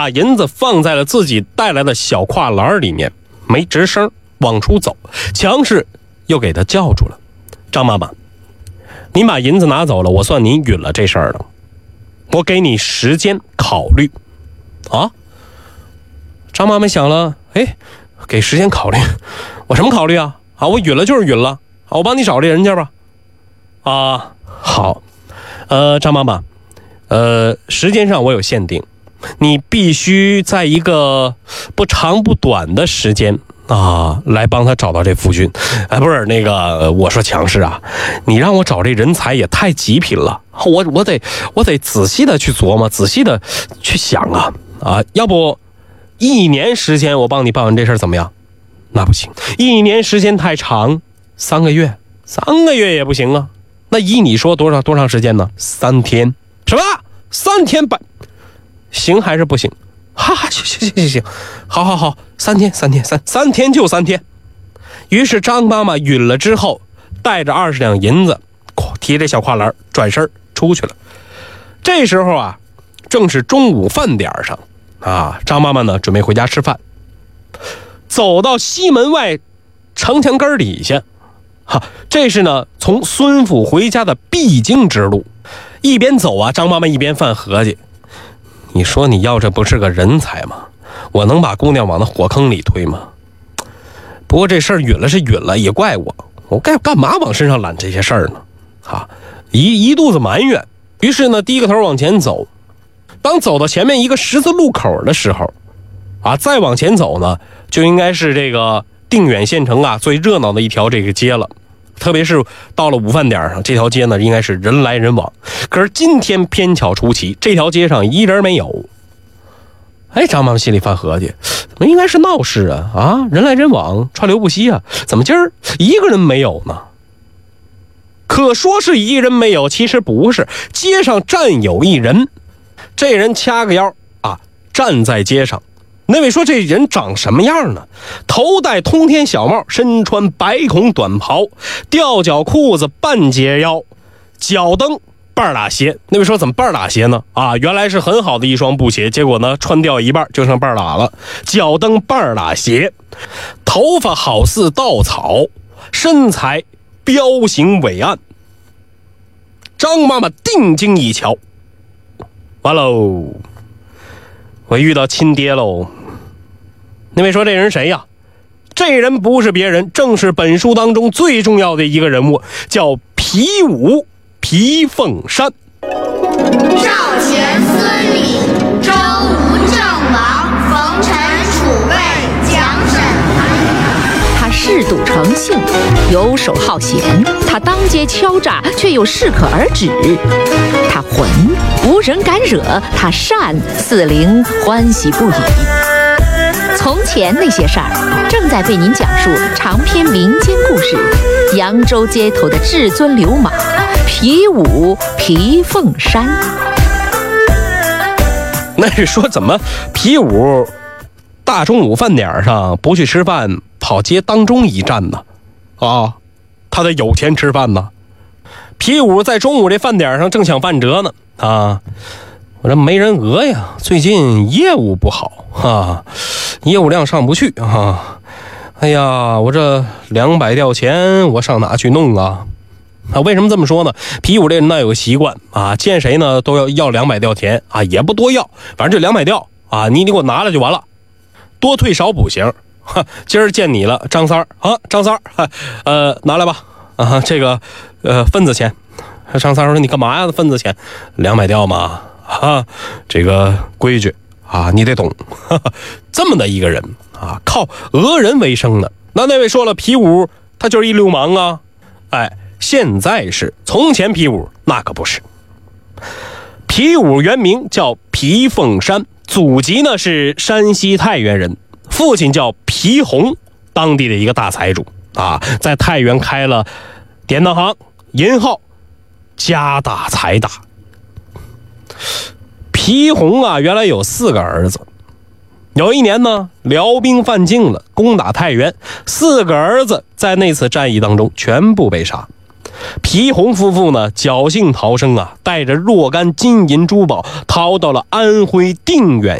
把银子放在了自己带来的小挎篮里面，没吱声往出走。强势又给他叫住了：“张妈妈，您把银子拿走了，我算您允了这事儿了，我给你时间考虑。”啊，张妈妈想了，给时间考虑，我什么考虑啊？我允了就是允了，我帮你找这人家吧。好，张妈妈，时间上我有限定，你必须在一个不长不短的时间来帮他找到这夫君。不是那个，我说强势啊，你让我找这人才也太极品了，我得仔细的去琢磨，仔细的去想要不1年时间我帮你办完这事儿怎么样？那不行，1年时间太长，3个月也不行啊。那依你说多长时间呢？3天。什么？3天办？行还是不行？行，好，3天就3天。于是张妈妈允了之后，带着20两银子，提着小挎篮转身出去了。这时候正是中午饭点上张妈妈呢准备回家吃饭，走到西门外城墙根底下，这是呢从孙府回家的必经之路。一边走张妈妈一边犯合计，你说你要这不是个人才吗？我能把姑娘往那火坑里推吗？不过这事儿允了是允了，也怪我该干嘛往身上揽这些事儿呢？一肚子埋怨。于是呢低个头往前走，当走到前面一个十字路口的时候再往前走呢，就应该是这个定远县城最热闹的一条这个街了。特别是到了午饭点上，这条街呢应该是人来人往。可是今天偏巧出奇，这条街上一人没有。张妈妈心里犯合计，怎么应该是闹市人来人往，川流不息怎么今儿一个人没有呢？可说是一人没有，其实不是，街上站有一人。这人掐个腰站在街上。那位说这人长什么样呢？头戴通天小帽，身穿白孔短袍，吊脚裤子半截腰，脚蹬半拉鞋。那位说怎么半拉鞋呢？原来是很好的一双布鞋，结果呢穿掉一半就剩半拉了。脚蹬半拉鞋，头发好似稻草，身材彪形伟岸。张妈妈定睛一瞧，完喽，我遇到亲爹喽。那位说这人谁呀？这人不是别人，正是本书当中最重要的一个人物，叫皮武皮凤山。 赵钱孙李周吴郑王冯陈楚卫蒋沈韩。 他嗜赌成性，游手好闲，他当街敲诈，却又适可而止。他浑，无人敢惹；他善，四邻欢喜不已。从前那些事儿，正在为您讲述长篇民间故事《扬州街头的至尊流氓皮武皮凤山》。 那是说怎么皮武大中午饭点上不去吃饭，跑街当中一站呢？他得有钱吃饭呢。皮武在中午这饭点上正想饭辙呢我这没人讹呀，最近业务不好业务量上不去哎呀，我这200吊钱我上哪去弄为什么这么说呢？皮武这人呢有个习惯见谁呢都要200吊钱也不多要，反正就200吊你给我拿来就完了，多退少补行。今儿见你了，张三儿张三儿拿来吧这个份子钱。张三儿说你干嘛呀？份子钱200吊嘛这个规矩你得懂这么的一个人靠讹人为生的。那位说了，皮武他就是一流氓现在是，从前皮武那可不是。皮武原名叫皮凤山，祖籍呢是山西太原人，父亲叫皮洪，当地的一个大财主在太原开了典当行、银号，家大财大。皮洪原来有4个儿子，有一年呢辽兵犯境了，攻打太原，4个儿子在那次战役当中全部被杀。皮洪夫妇呢侥幸逃生带着若干金银珠宝逃到了安徽定远